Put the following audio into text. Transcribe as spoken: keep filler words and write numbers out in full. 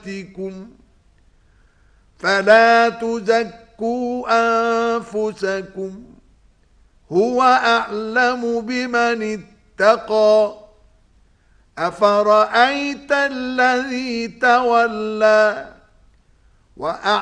صلاتكم فلا تزكوا أنفسكم هو أعلم بمن اتقى أفرأيت الذي تولى وأعلم